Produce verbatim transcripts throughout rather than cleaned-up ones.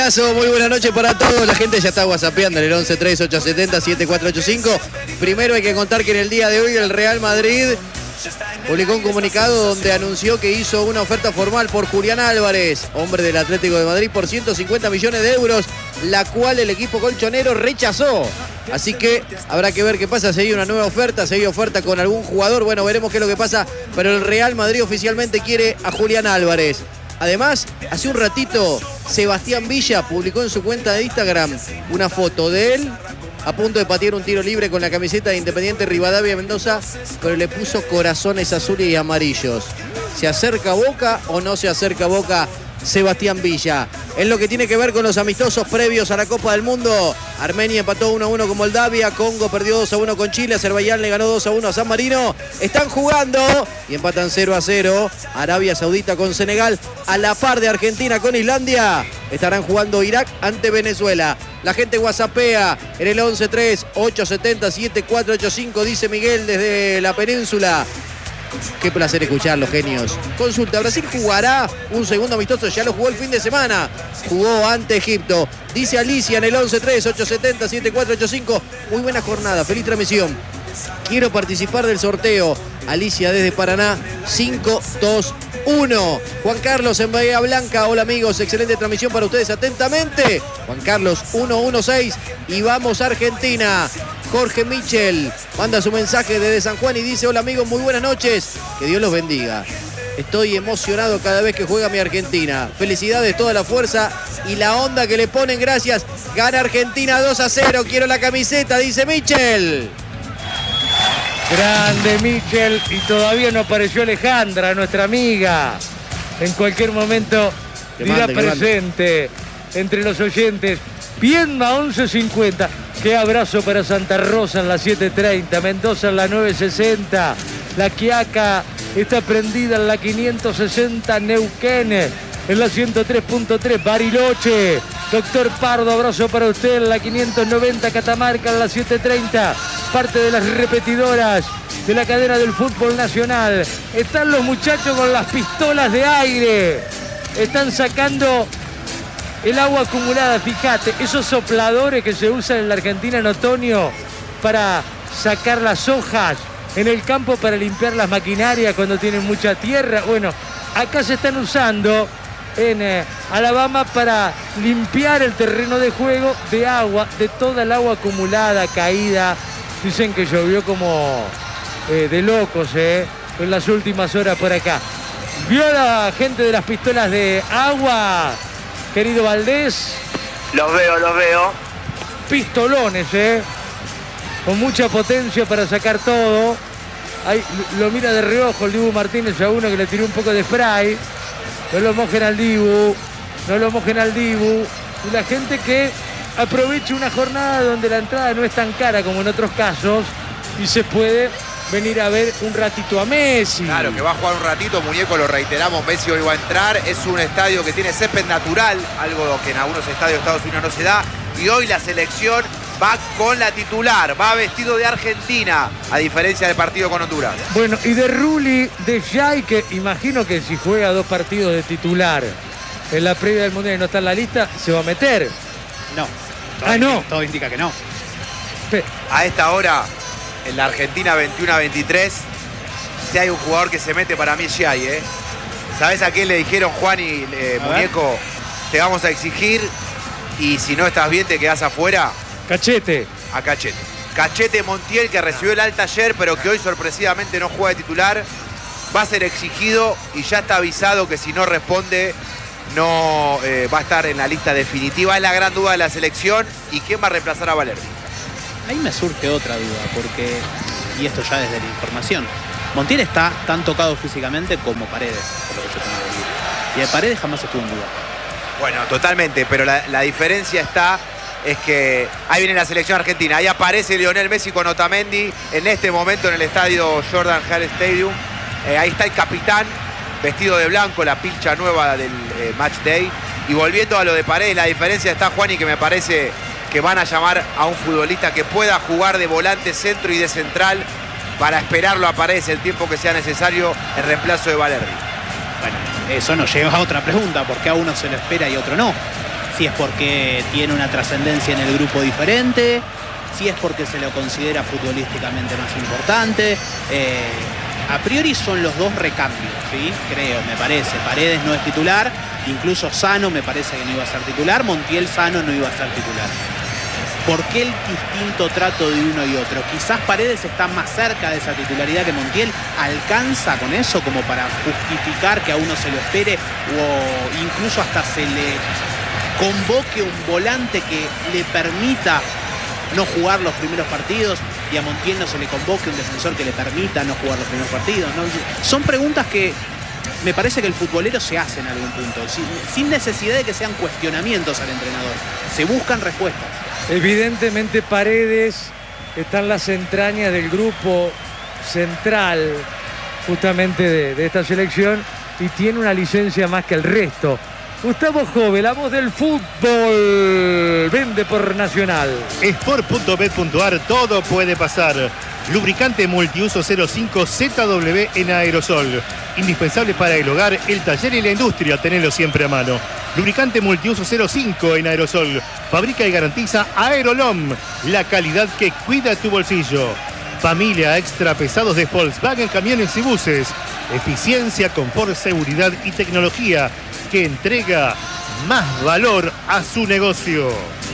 Muy buenas noches para todos. La gente ya está whatsappeando en el once tres ocho siete cero siete cuatro ocho cinco. Primero hay que contar que en el día de hoy el Real Madrid publicó un comunicado donde anunció que hizo una oferta formal por Julián Álvarez, hombre del Atlético de Madrid, por ciento cincuenta millones de euros, la cual el equipo colchonero rechazó. Así que habrá que ver qué pasa, si hay una nueva oferta, si hay oferta con algún jugador. Bueno, veremos qué es lo que pasa, pero el Real Madrid oficialmente quiere a Julián Álvarez. Además, hace un ratito, Sebastián Villa publicó en su cuenta de Instagram una foto de él a punto de patear un tiro libre con la camiseta de Independiente Rivadavia Mendoza, pero le puso corazones azules y amarillos. ¿Se acerca Boca o no se acerca Boca Sebastián Villa? En lo que tiene que ver con los amistosos previos a la Copa del Mundo, Armenia empató uno a uno con Moldavia, Congo perdió dos a uno con Chile, Azerbaiyán le ganó dos a uno a San Marino. Están jugando y empatan cero a cero Arabia Saudita con Senegal, a la par de Argentina con Islandia. Estarán jugando Irak ante Venezuela. La gente whatsappea en el once tres ocho siete cero siete cuatro ocho cinco, dice Miguel desde la península. Qué placer escucharlos, genios. Consulta, Brasil jugará un segundo amistoso, ya lo jugó el fin de semana. Jugó ante Egipto. Dice Alicia en el once tres ocho siete cero siete cuatro ocho cinco. Muy buena jornada, feliz transmisión. Quiero participar del sorteo. Alicia desde Paraná, cinco dos uno. Juan Carlos en Bahía Blanca. Hola amigos, excelente transmisión para ustedes atentamente. Juan Carlos uno uno seis y vamos a Argentina. Jorge Michel manda su mensaje desde San Juan y dice: hola amigos, muy buenas noches, que Dios los bendiga. Estoy emocionado cada vez que juega mi Argentina. Felicidades, toda la fuerza y la onda que le ponen, gracias. Gana Argentina dos a cero, quiero la camiseta, dice Michel. Grande Michel, y todavía no apareció Alejandra, nuestra amiga. En cualquier momento dirá presente entre los oyentes. Piedma once cincuenta. Qué abrazo para Santa Rosa en la siete treinta, Mendoza en la nueve sesenta, La Quiaca está prendida en la quinientos sesenta, Neuquén en la ciento tres punto tres, Bariloche. Doctor Pardo, abrazo para usted en la quinientos noventa, Catamarca en la siete treinta, parte de las repetidoras de la cadena del fútbol nacional. Están los muchachos con las pistolas de aire, están sacando el agua acumulada, fíjate, esos sopladores que se usan en la Argentina en otoño para sacar las hojas en el campo para limpiar las maquinarias cuando tienen mucha tierra. Bueno, acá se están usando en eh, Alabama para limpiar el terreno de juego de agua, de toda el agua acumulada, caída. Dicen que llovió como eh, de locos eh, en las últimas horas por acá. ¿Vio a la gente de las pistolas de agua, querido Valdés? Los veo, los veo. Pistolones, ¿eh? Con mucha potencia para sacar todo. Ahí lo mira de reojo el Dibu Martínez a uno que le tiró un poco de spray. No lo mojen al Dibu. No lo mojen al Dibu. Y la gente que aprovecha una jornada donde la entrada no es tan cara como en otros casos y se puede venir a ver un ratito a Messi. Claro, que va a jugar un ratito, muñeco, lo reiteramos, Messi hoy va a entrar. Es un estadio que tiene césped natural, algo que en algunos estadios de Estados Unidos no se da. Y hoy la selección va con la titular, va vestido de Argentina, a diferencia del partido con Honduras. Bueno, y de Rulli, de Jai, que imagino que si juega dos partidos de titular en la previa del Mundial y no está en la lista, se va a meter. No. Ah, no. Todo indica que no. A esta hora, en la Argentina veintiuno a veintitrés, si hay un jugador que se mete, para mí es Jai, ¿eh? ¿Sabés a quién le dijeron, Juan y eh, muñeco? Ver. Te vamos a exigir y si no estás bien te quedás afuera. Cachete. A Cachete. Cachete Montiel, que recibió el alta ayer, pero que hoy sorpresivamente no juega de titular. Va a ser exigido y ya está avisado que si no responde no eh, va a estar en la lista definitiva. Es la gran duda de la selección. ¿Y quién va a reemplazar a Valerdi? Ahí me surge otra duda, porque, y esto ya desde la información, Montiel está tan tocado físicamente como Paredes, por lo que yo tengo que decir. Y de Paredes jamás estuvo en duda. Bueno, totalmente, pero la, la diferencia está, es que ahí viene la selección argentina, ahí aparece Lionel Messi con Otamendi en este momento en el estadio Jordan Hare Stadium. Eh, ahí está el capitán, vestido de blanco, la pilcha nueva del eh, Match Day. Y volviendo a lo de Paredes, la diferencia está, Juan, y que me parece que van a llamar a un futbolista que pueda jugar de volante, centro y de central para esperarlo a Paredes el tiempo que sea necesario en reemplazo de Valerdi. Bueno, eso nos lleva a otra pregunta, ¿por qué a uno se lo espera y a otro no? si es porque tiene una trascendencia en el grupo diferente, si es porque se lo considera futbolísticamente más importante. Eh, a priori son los dos recambios, ¿sí? Creo, me parece. Paredes no es titular, incluso Sano me parece que no iba a ser titular, Montiel Sano no iba a ser titular. ¿Por qué el distinto trato de uno y otro? Quizás Paredes está más cerca de esa titularidad que Montiel. ¿Alcanza con eso como para justificar que a uno se lo espere o incluso hasta se le convoque un volante que le permita no jugar los primeros partidos y a Montiel no se le convoque un defensor que le permita no jugar los primeros partidos, ¿no? Son preguntas que me parece que el futbolero se hace en algún punto, sin, sin necesidad de que sean cuestionamientos al entrenador. Se buscan respuestas. Evidentemente Paredes está en las entrañas del grupo central justamente de, de esta selección y tiene una licencia más que el resto. Gustavo Jove, la voz del fútbol, vende por Nacional. Sport punto bet punto ar, todo puede pasar. Lubricante multiuso cero cinco Z W en aerosol. Indispensable para el hogar, el taller y la industria. Tenelo siempre a mano. Lubricante multiuso cero cinco en aerosol. Fabrica y garantiza Aerolom, la calidad que cuida tu bolsillo. Familia extra pesados de Volkswagen Camiones y Buses. Eficiencia, confort, seguridad y tecnología que entrega más valor a su negocio.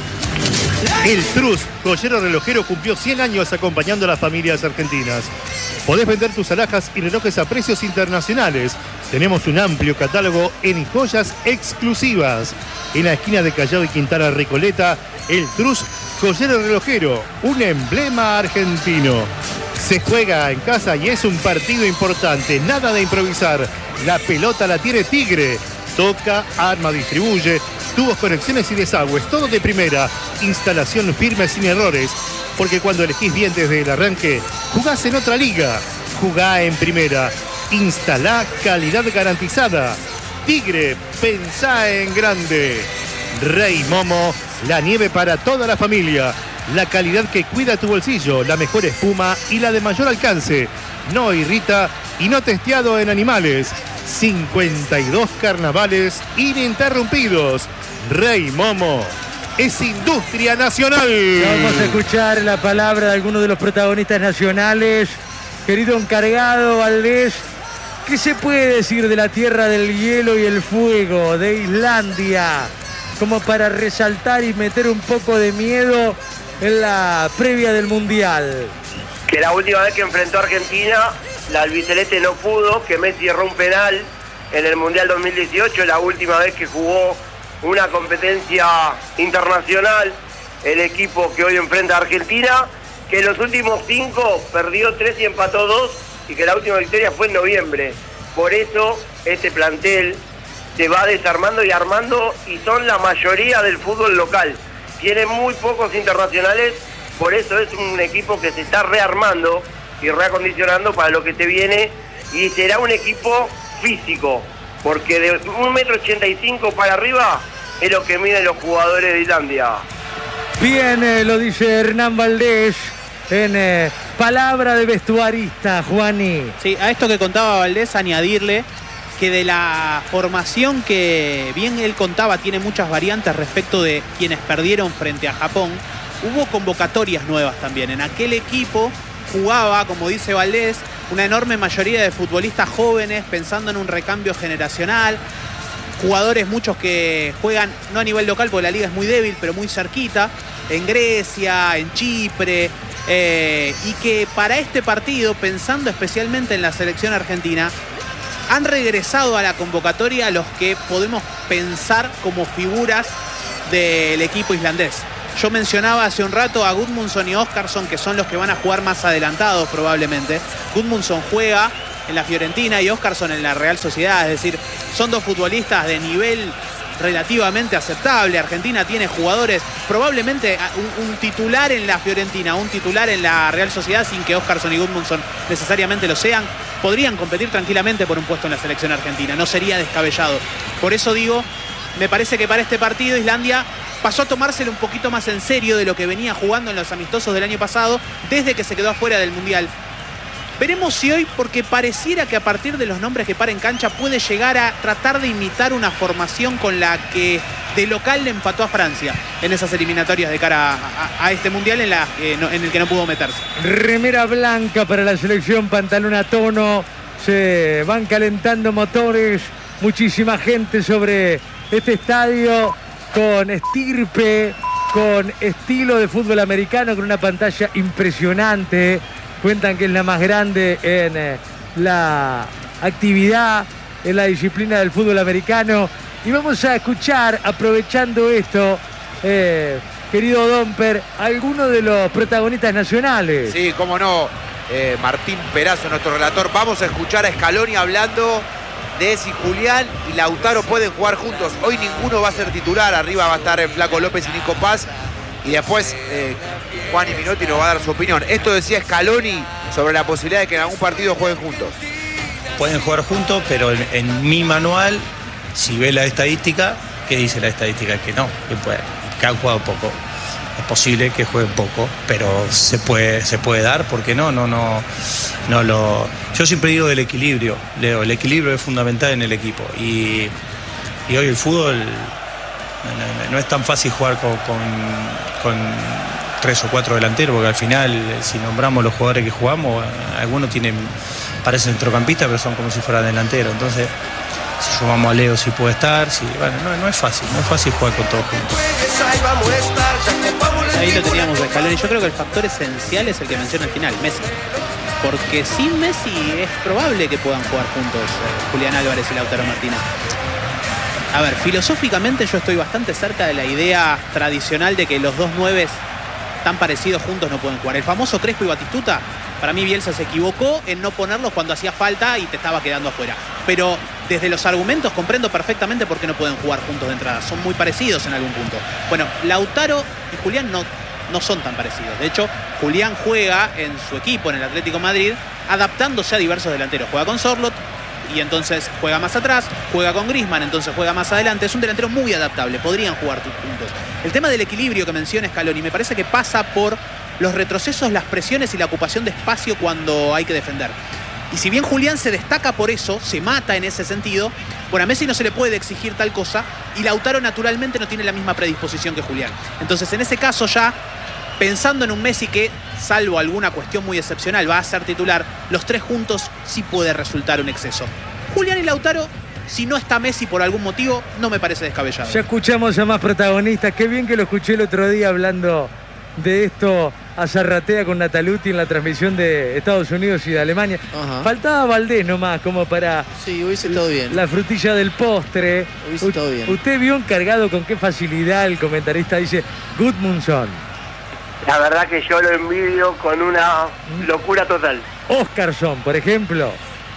El Trus, joyero relojero, cumplió cien años acompañando a las familias argentinas. Podés vender tus alhajas y relojes a precios internacionales. Tenemos un amplio catálogo en joyas exclusivas. En la esquina de Callao y Quintana Recoleta, el Trus, joyero relojero, un emblema argentino. Se juega en casa y es un partido importante. Nada de improvisar. La pelota la tiene Tigre. Toca, arma, distribuye, tubos, conexiones y desagües, todo de primera, instalación firme sin errores, porque cuando elegís bien desde el arranque, jugás en otra liga, jugá en primera, instalá calidad garantizada. Tigre, pensá en grande. Rey Momo, la nieve para toda la familia, la calidad que cuida tu bolsillo, la mejor espuma y la de mayor alcance, no irrita y no testeado en animales. cincuenta y dos carnavales ininterrumpidos. Rey Momo es industria nacional. Vamos a escuchar la palabra de algunos de los protagonistas nacionales. Querido encargado Valdés, ¿qué se puede decir de la tierra del hielo y el fuego, de Islandia, como para resaltar y meter un poco de miedo en la previa del Mundial? Que la última vez que enfrentó a Argentina, la albiceleste no pudo, que Messi erró un penal en el Mundial dos mil dieciocho, la última vez que jugó una competencia internacional el equipo que hoy enfrenta a Argentina, que en los últimos cinco perdió tres y empató dos, y que la última victoria fue en noviembre. Por eso este plantel se va desarmando y armando, y son la mayoría del fútbol local. Tiene muy pocos internacionales, por eso es un equipo que se está rearmando y reacondicionando para lo que se viene, y será un equipo físico, porque de un metro ochenta y cinco para arriba es lo que miden los jugadores de Islandia. Bien, eh, lo dice Hernán Valdés en eh, palabra de vestuarista, Juani. Sí, a esto que contaba Valdés, añadirle que de la formación que bien él contaba tiene muchas variantes respecto de quienes perdieron frente a Japón. Hubo convocatorias nuevas también. En aquel equipo jugaba, como dice Valdés, una enorme mayoría de futbolistas jóvenes pensando en un recambio generacional. Jugadores muchos que juegan, no a nivel local porque la liga es muy débil, pero muy cerquita, en Grecia, en Chipre, eh, y que para este partido, pensando especialmente en la selección argentina, han regresado a la convocatoria los que podemos pensar como figuras del equipo islandés. Yo mencionaba hace un rato a Gudmundsson y Óskarsson, que son los que van a jugar más adelantados probablemente. Gudmundsson juega en la Fiorentina y Óskarsson en la Real Sociedad, es decir, son dos futbolistas de nivel relativamente aceptable. Argentina tiene jugadores, probablemente un, un titular en la Fiorentina, un titular en la Real Sociedad, sin que Óskarsson y Gudmundsson necesariamente lo sean, podrían competir tranquilamente por un puesto en la selección argentina, no sería descabellado. Por eso digo, me parece que para este partido Islandia pasó a tomárselo un poquito más en serio de lo que venía jugando en los amistosos del año pasado, desde que se quedó afuera del Mundial. Veremos si hoy, porque pareciera que a partir de los nombres que para en cancha puede llegar a tratar de imitar una formación con la que de local le empató a Francia en esas eliminatorias de cara a, a, a este mundial en, la, eh, no, en el que no pudo meterse. Remera blanca para la selección, pantalón a tono, se van calentando motores, muchísima gente sobre este estadio con estirpe, con estilo de fútbol americano, con una pantalla impresionante. Cuentan que es la más grande en eh, la actividad, en la disciplina del fútbol americano. Y vamos a escuchar, aprovechando esto, eh, querido Domper, algunos de los protagonistas nacionales. Sí, cómo no, eh, Martín Perazo, nuestro relator. Vamos a escuchar a Scaloni hablando de si Julián y Lautaro pueden jugar juntos. Hoy ninguno va a ser titular, arriba va a estar el Flaco López y Nico Paz. Y después eh, Juan y Minotti nos va a dar su opinión. Esto decía Scaloni sobre la posibilidad de que en algún partido jueguen juntos. Pueden jugar juntos, pero en, en mi manual, si ve la estadística, ¿qué dice la estadística? Que no, que, puede, que han jugado poco. Es posible que jueguen poco, pero se puede, se puede dar, ¿por qué no? No, no, no lo. Yo siempre digo del equilibrio, Leo, el equilibrio es fundamental en el equipo. Y, y hoy el fútbol. No, no, no es tan fácil jugar con, con, con tres o cuatro delanteros, porque al final, si nombramos los jugadores que jugamos, algunos tienen, parecen centrocampistas, pero son como si fueran delanteros. Entonces, si sumamos a Leo, si puede estar, si, bueno, no, no es fácil, no es fácil jugar con todos juntos. Ahí lo teníamos de Scaloni. Yo creo que el factor esencial es el que menciona al final, Messi. Porque sin Messi es probable que puedan jugar juntos eh, Julián Álvarez y Lautaro Martínez. A ver, filosóficamente yo estoy bastante cerca de la idea tradicional de que los dos nueves tan parecidos juntos no pueden jugar. El famoso Crespo y Batistuta, para mí Bielsa se equivocó en no ponerlos cuando hacía falta y te estaba quedando afuera. Pero desde los argumentos comprendo perfectamente por qué no pueden jugar juntos de entrada. Son muy parecidos en algún punto. Bueno, Lautaro y Julián no, no son tan parecidos. De hecho, Julián juega en su equipo, en el Atlético Madrid, adaptándose a diversos delanteros. Juega con Sorloth y entonces juega más atrás, juega con Griezmann, entonces juega más adelante. Es un delantero muy adaptable, podrían jugar juntos. El tema del equilibrio que menciona Scaloni me parece que pasa por los retrocesos, las presiones y la ocupación de espacio cuando hay que defender. Y si bien Julián se destaca por eso, se mata en ese sentido, bueno, a Messi no se le puede exigir tal cosa y Lautaro naturalmente no tiene la misma predisposición que Julián. Entonces en ese caso ya, pensando en un Messi que, salvo alguna cuestión muy excepcional, va a ser titular, los tres juntos sí puede resultar un exceso. Julián y Lautaro, si no está Messi por algún motivo, no me parece descabellado. Ya escuchamos a más protagonistas. Qué bien que lo escuché el otro día hablando de esto a Zarratea con Nataluti en la transmisión de Estados Unidos y de Alemania. Ajá. Faltaba Valdés nomás, como para... Sí, hubiese estado bien. La frutilla del postre. Hubiese estado bien. Usted vio encargado con qué facilidad el comentarista dice Gudmundsson. La verdad que yo lo envidio con una locura total. Oscarsson, por ejemplo.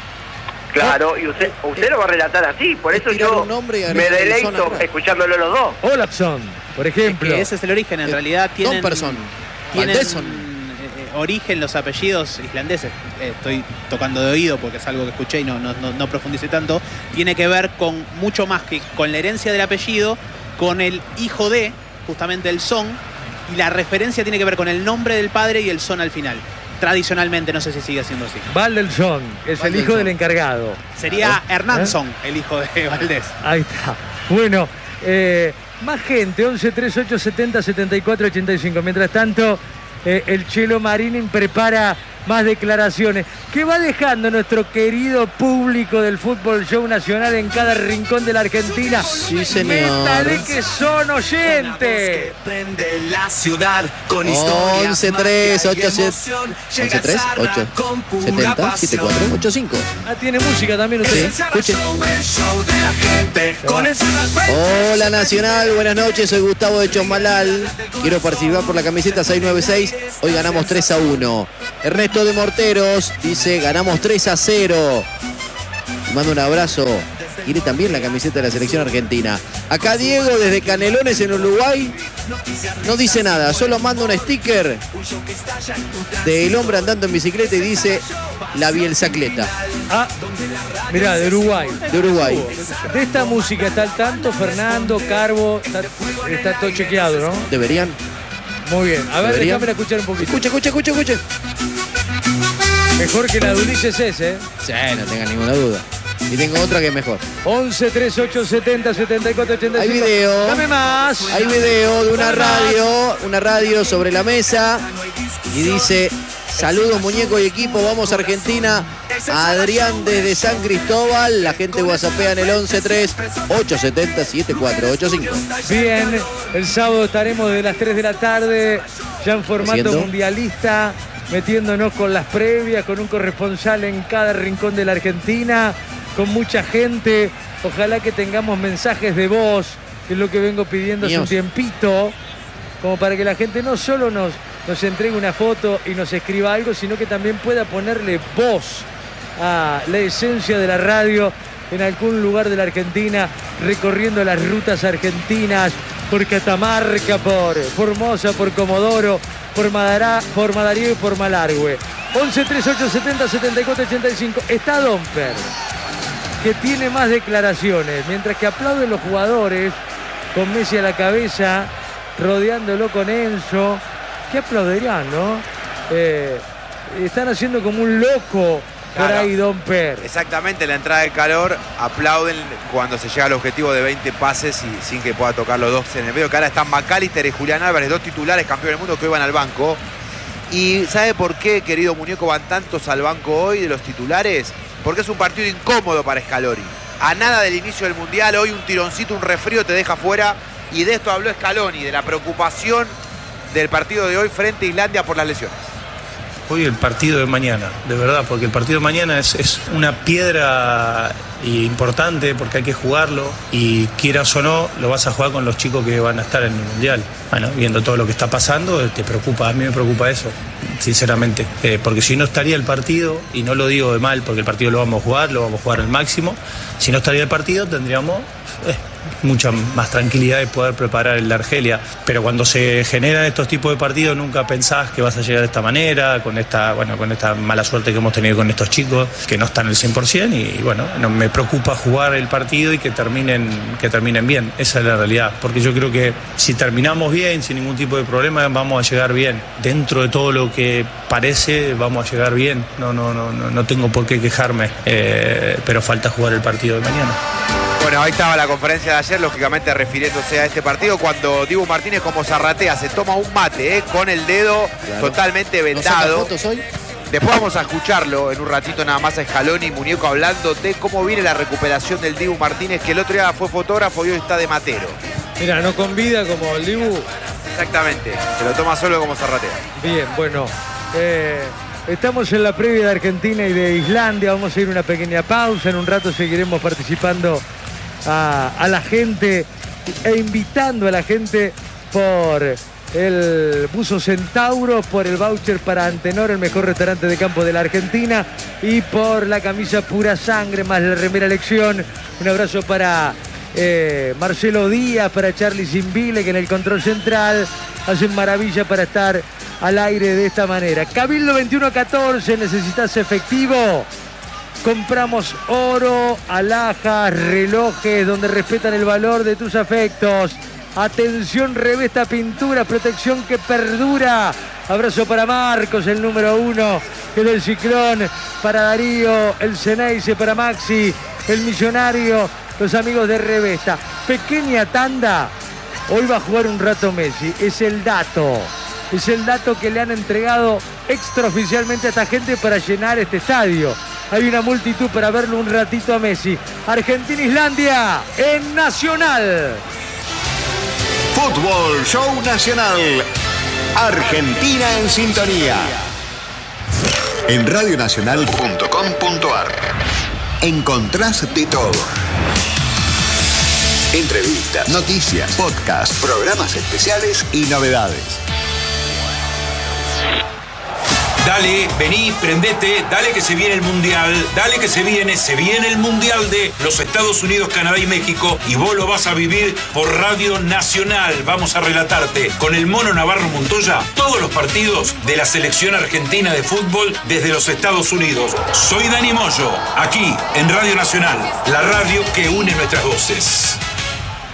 Claro, y usted, usted lo va a relatar así, por eso yo me deleito escuchándolo los dos. Olafsson, por ejemplo. Es que ese es el origen, en eh, realidad tienen, Dompersson, tienen eh, origen los apellidos islandeses. Eh, estoy tocando de oído porque es algo que escuché y no, no, no, no profundicé tanto. Tiene que ver con mucho más que con la herencia del apellido, con el hijo de, justamente el son, y la referencia tiene que ver con el nombre del padre y el son al final. Tradicionalmente, no sé si sigue siendo así. Valdelsson, es Valdelsson. El hijo del encargado. Sería ¿Eh? Hernansson, ¿Eh? el hijo de Valdés. Ahí está. Bueno, eh, más gente, once treinta y ocho setenta setenta y cuatro ochenta y cinco. Mientras tanto, eh, el Chelo Marín prepara más declaraciones que va dejando nuestro querido público del Fútbol Show Nacional en cada rincón de la Argentina. Sí, señor. Métale que son oyentes. once tres ocho setenta setenta y cuatro ochenta y cinco. Ah, tiene música también usted. Sí, escuche. Hola Nacional, buenas noches, soy Gustavo de Chosmalal. Quiero participar por la camiseta seiscientos noventa y seis. Hoy ganamos tres a uno. Ernesto de Morteros dice, ganamos tres a cero. Mando un abrazo. Quiere también la camiseta de la selección argentina. Acá Diego desde Canelones en Uruguay. No dice nada, solo manda un sticker del hombre andando en bicicleta y dice la Bielsacleta. Ah, mirá, de Uruguay. De Uruguay. De esta música está al tanto Fernando, Carbo, está, está todo chequeado, ¿no? Deberían. Muy bien. A ver, déjame escuchar un poquito. Escuche, escuche, escuche, escuche. Mejor que la de Ulises es, ¿eh? Sí, no tenga ninguna duda. Y tengo otra que es mejor. once, treinta y ocho, setenta, setenta y cuatro, ochenta y cinco. Hay video. Dame más. Hay video de una Dame más. radio, una radio sobre la mesa y dice: saludos muñeco y equipo, vamos a Argentina. Adrián desde San Cristóbal. La gente whatsappea en el once, tres, ocho siete cero, siete cuatro ocho cinco. Bien, el sábado estaremos de las tres de la tarde, ya en formato Siento. mundialista, metiéndonos con las previas, con un corresponsal en cada rincón de la Argentina, con mucha gente. Ojalá que tengamos mensajes de voz, que es lo que vengo pidiendo hace un Míos. tiempito, como para que la gente no solo nos, nos entregue una foto y nos escriba algo, sino que también pueda ponerle voz a la esencia de la radio en algún lugar de la Argentina, recorriendo las rutas argentinas, por Catamarca, por Formosa, por Comodoro, por, Madará, por Madarío y por Malargüe. once, treinta y ocho, setenta, setenta y cuatro, ochenta y cinco. Está Domper, que tiene más declaraciones, mientras que aplauden los jugadores con Messi a la cabeza, rodeándolo con Enzo. ¿Qué aplaudirán, no? Eh, están haciendo como un loco por Claro. ahí Domper. Exactamente, la entrada de calor, aplauden cuando se llega al objetivo de veinte pases y sin que pueda tocar los dos en el medio, que ahora están McAllister y Julián Álvarez, dos titulares campeones del mundo que hoy van al banco. ¿Y sabe por qué, querido muñeco, van tantos al banco hoy de los titulares? Porque es un partido incómodo para Scaloni. A nada del inicio del Mundial, hoy un tironcito, un resfrío te deja fuera, y de esto habló Scaloni, de la preocupación del partido de hoy frente a Islandia por las lesiones. Hoy el partido de mañana, de verdad, porque el partido de mañana es, es una piedra importante porque hay que jugarlo y quieras o no, lo vas a jugar con los chicos que van a estar en el Mundial. Bueno, viendo todo lo que está pasando, te preocupa, a mí me preocupa eso, sinceramente, eh, porque si no estaría el partido, y no lo digo de mal porque el partido lo vamos a jugar, lo vamos a jugar al máximo, si no estaría el partido tendríamos eh, mucha más tranquilidad de poder preparar el de Argelia, pero cuando se generan estos tipos de partidos nunca pensás que vas a llegar de esta manera, con esta, bueno, con esta mala suerte que hemos tenido con estos chicos que no están al cien por ciento, y bueno, no me preocupa jugar el partido y que terminen, que terminen bien, esa es la realidad, porque yo creo que si terminamos bien, sin ningún tipo de problema, vamos a llegar bien, dentro de todo lo que parece vamos a llegar bien, no, no, no, no, no tengo por qué quejarme, eh, pero falta jugar el partido de mañana. Bueno, ahí estaba la conferencia de ayer, lógicamente refiriéndose a este partido, cuando Dibu Martínez, como zarratea, se toma un mate eh, con el dedo Claro. totalmente ¿No saca vendado. fotos hoy? Después vamos a escucharlo en un ratito nada más a Scaloni y Muñeco hablando de cómo viene la recuperación del Dibu Martínez, que el otro día fue fotógrafo y hoy está de matero. Mira, no con vida como el Dibu. Exactamente, se lo toma solo como zarratea. Bien, bueno, eh, estamos en la previa de Argentina y de Islandia, vamos a ir a una pequeña pausa, en un rato seguiremos participando a, a la gente e invitando a la gente por el Buzo Centauro, por el voucher para Antenor, el mejor restaurante de campo de la Argentina, y por la camisa Pura Sangre más la remera Elección. Un abrazo para eh, Marcelo Díaz, para Charlie Zimbile, que en el control central hacen maravilla para estar al aire de esta manera. Cabildo veintiuno catorce, necesitas efectivo. Compramos oro, alhajas, relojes, donde respetan el valor de tus afectos. Atención, Revesta Pintura, protección que perdura. Abrazo para Marcos, el número uno, que del Ciclón. Para Darío, el Ceneice, para Maxi, el Millonario, los amigos de Revesta. Pequeña tanda. Hoy va a jugar un rato Messi. Es el dato. Es el dato que le han entregado extraoficialmente a esta gente para llenar este estadio. Hay una multitud para verlo un ratito a Messi. Argentina-Islandia en Nacional. Fútbol Show Nacional. Argentina en sintonía. En radionacional punto com punto ar encontrás de todo. Entrevistas, noticias, podcasts, programas especiales y novedades. Dale, vení, prendete, dale que se viene el Mundial, dale que se viene, se viene el Mundial de los Estados Unidos, Canadá y México, y vos lo vas a vivir por Radio Nacional. Vamos a relatarte con el Mono Navarro Montoya todos los partidos de la selección argentina de fútbol desde los Estados Unidos. Soy Dani Moyo, aquí en Radio Nacional, la radio que une nuestras voces.